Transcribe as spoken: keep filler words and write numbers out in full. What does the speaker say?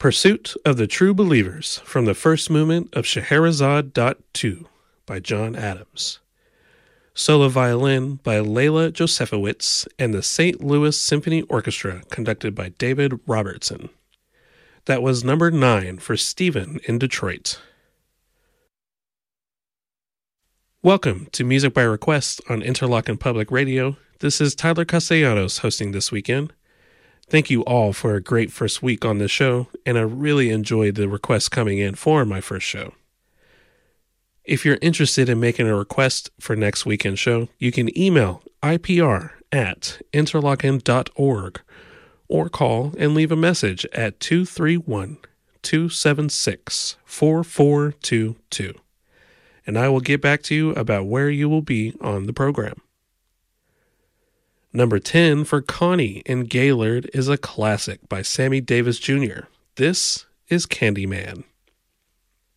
Pursuit of the True Believers from the First Movement of Scheherazade two by John Adams. Solo violin by Layla Josefowitz and the Saint Louis Symphony Orchestra conducted by David Robertson. That was number nine for Stephen in Detroit. Welcome to Music by Request on Interlochen Public Radio. This is Tyler Castellanos hosting this weekend. Thank you all for a great first week on this show, and I really enjoyed the requests coming in for my first show. If you're interested in making a request for next weekend's show, you can email I P R at interlochen dot org or call and leave a message at two three one, two seven six, four four two two, and I will get back to you about where you will be on the program. Number ten for Connie in Gaylord is a classic by Sammy Davis Junior This is Candyman.